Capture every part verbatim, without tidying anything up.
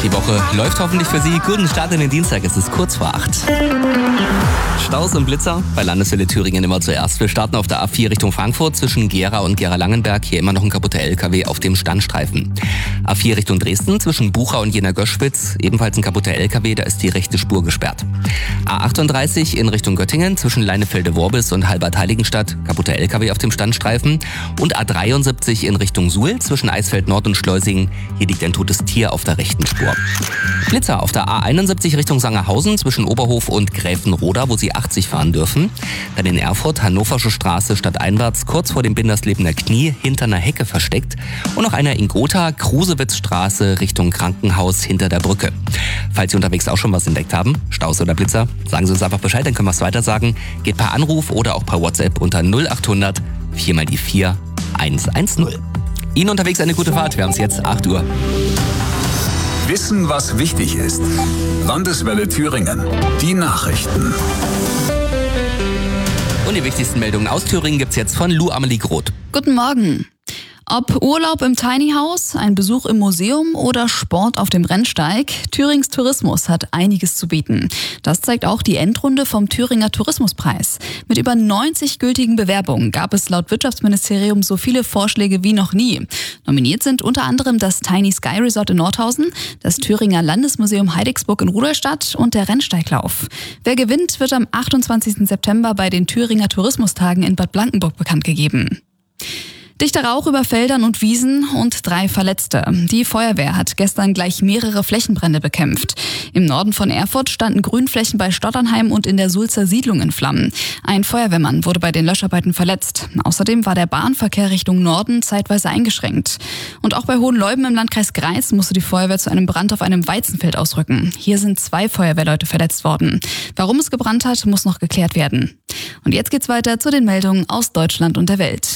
Die Woche läuft hoffentlich für Sie. Guten Start in den Dienstag, es ist kurz vor acht. Staus und Blitzer bei Landeswelle Thüringen immer zuerst. Wir starten auf der A vier Richtung Frankfurt zwischen Gera und Gera-Langenberg. Hier immer noch ein kaputter L K W auf dem Standstreifen. A vier Richtung Dresden zwischen Bucha und Jena-Göschwitz. Ebenfalls ein kaputter L K W, da ist die rechte Spur gesperrt. A achtunddreißig in Richtung Göttingen zwischen Leinefelde-Worbis und Halbert-Heiligenstadt. Kaputter L K W auf dem Standstreifen. Und A dreiundsiebzig in Richtung Suhl zwischen Eisfeld-Nord und Schleusingen. Hier liegt ein totes Tier auf der rechten Spur. Blitzer auf der A einundsiebzig Richtung Sangerhausen zwischen Oberhof und Gräfenroda, wo Sie achtzig fahren dürfen. Dann in Erfurt, Hannoversche Straße stadteinwärts, kurz vor dem Binderslebener Knie, hinter einer Hecke versteckt. Und noch einer in Gotha, Krusewitzstraße Richtung Krankenhaus hinter der Brücke. Falls Sie unterwegs auch schon was entdeckt haben, Staus oder Blitzer, sagen Sie uns einfach Bescheid, dann können wir es weiter sagen. Geht per Anruf oder auch per WhatsApp unter null achthundert vier mal die vier eins eins null. Ihnen unterwegs eine gute Fahrt, wir haben es jetzt acht Uhr. Wissen, was wichtig ist. Landeswelle Thüringen. Die Nachrichten. Und die wichtigsten Meldungen aus Thüringen gibt's jetzt von Lou Amelie Groth. Guten Morgen. Ob Urlaub im Tiny House, ein Besuch im Museum oder Sport auf dem Rennsteig, Thürings Tourismus hat einiges zu bieten. Das zeigt auch die Endrunde vom Thüringer Tourismuspreis. Mit über neunzig gültigen Bewerbungen gab es laut Wirtschaftsministerium so viele Vorschläge wie noch nie. Nominiert sind unter anderem das Tiny Sky Resort in Nordhausen, das Thüringer Landesmuseum Heidigsburg in Rudolstadt und der Rennsteiglauf. Wer gewinnt, wird am achtundzwanzigsten September bei den Thüringer Tourismustagen in Bad Blankenburg bekannt gegeben. Dichter Rauch über Feldern und Wiesen und drei Verletzte. Die Feuerwehr hat gestern gleich mehrere Flächenbrände bekämpft. Im Norden von Erfurt standen Grünflächen bei Stotternheim und in der Sulzer Siedlung in Flammen. Ein Feuerwehrmann wurde bei den Löscharbeiten verletzt. Außerdem war der Bahnverkehr Richtung Norden zeitweise eingeschränkt. Und auch bei Hohenleuben im Landkreis Greiz musste die Feuerwehr zu einem Brand auf einem Weizenfeld ausrücken. Hier sind zwei Feuerwehrleute verletzt worden. Warum es gebrannt hat, muss noch geklärt werden. Und jetzt geht's weiter zu den Meldungen aus Deutschland und der Welt.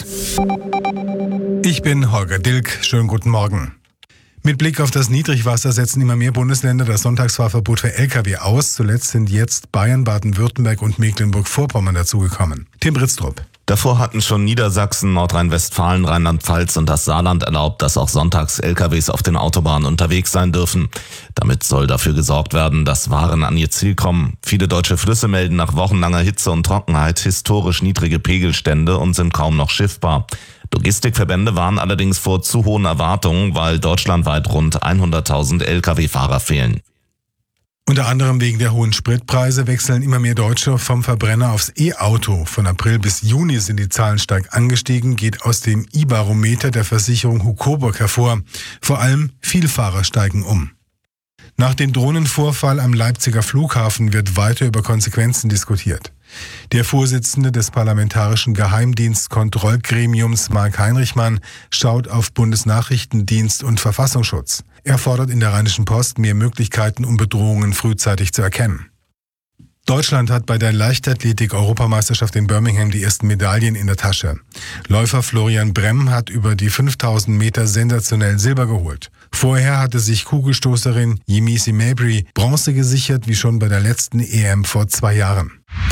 Ich bin Holger Dilk. Schönen guten Morgen. Mit Blick auf das Niedrigwasser setzen immer mehr Bundesländer das Sonntagsfahrverbot für L K W aus. Zuletzt sind jetzt Bayern, Baden-Württemberg und Mecklenburg-Vorpommern dazugekommen. Tim Britztrup. Davor hatten schon Niedersachsen, Nordrhein-Westfalen, Rheinland-Pfalz und das Saarland erlaubt, dass auch sonntags L K Ws auf den Autobahnen unterwegs sein dürfen. Damit soll dafür gesorgt werden, dass Waren an ihr Ziel kommen. Viele deutsche Flüsse melden nach wochenlanger Hitze und Trockenheit historisch niedrige Pegelstände und sind kaum noch schiffbar. Logistikverbände warnen allerdings vor zu hohen Erwartungen, weil deutschlandweit rund hunderttausend L K W-Fahrer fehlen. Unter anderem wegen der hohen Spritpreise wechseln immer mehr Deutsche vom Verbrenner aufs E-Auto. Von April bis Juni sind die Zahlen stark angestiegen, geht aus dem I-Barometer der Versicherung Hucoburg hervor. Vor allem Vielfahrer steigen um. Nach dem Drohnenvorfall am Leipziger Flughafen wird weiter über Konsequenzen diskutiert. Der Vorsitzende des Parlamentarischen Geheimdienstkontrollgremiums, Mark Heinrichmann, schaut auf Bundesnachrichtendienst und Verfassungsschutz. Er fordert in der Rheinischen Post mehr Möglichkeiten, um Bedrohungen frühzeitig zu erkennen. Deutschland hat bei der Leichtathletik-Europameisterschaft in Birmingham die ersten Medaillen in der Tasche. Läufer Florian Bremm hat über die fünftausend Meter sensationell Silber geholt. Vorher hatte sich Kugelstoßerin Yemisi Mabry Bronze gesichert, wie schon bei der letzten E M vor zwei Jahren.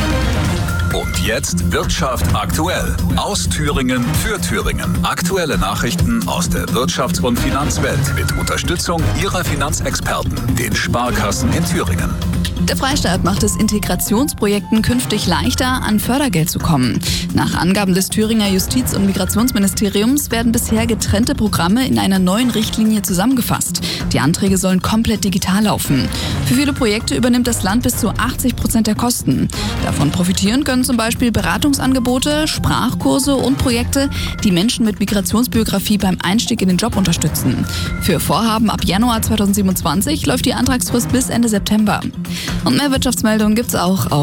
Und jetzt Wirtschaft aktuell. Aus Thüringen für Thüringen. Aktuelle Nachrichten aus der Wirtschafts- und Finanzwelt mit Unterstützung Ihrer Finanzexperten, den Sparkassen in Thüringen. Der Freistaat macht es Integrationsprojekten künftig leichter, an Fördergeld zu kommen. Nach Angaben des Thüringer Justiz- und Migrationsministeriums werden bisher getrennte Programme in einer neuen Richtlinie zusammengefasst. Die Anträge sollen komplett digital laufen. Für viele Projekte übernimmt das Land bis zu achtzig Prozent der Kosten. Davon profitieren können zum Beispiel Beratungsangebote, Sprachkurse und Projekte, die Menschen mit Migrationsbiografie beim Einstieg in den Job unterstützen. Für Vorhaben ab Januar zweitausendsiebenundzwanzig läuft die Antragsfrist bis Ende September. Und mehr Wirtschaftsmeldungen gibt's auch auf